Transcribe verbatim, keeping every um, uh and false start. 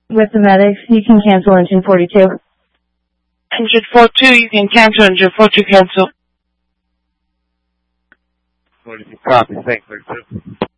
With the medics, you can cancel engine forty-two. Engine forty-two, you can cancel. Engine forty-two, cancel. forty-two, copy. Thanks, forty-two.